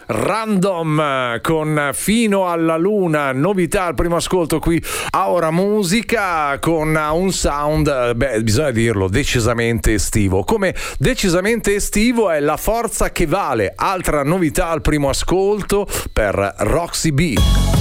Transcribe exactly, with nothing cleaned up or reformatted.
Random con Fino alla Luna, novità al primo ascolto qui a Ora Musica, con un sound, beh, bisogna dirlo, decisamente estivo. Come decisamente estivo è La Forza che Vale, altra novità al primo ascolto per Roxy B.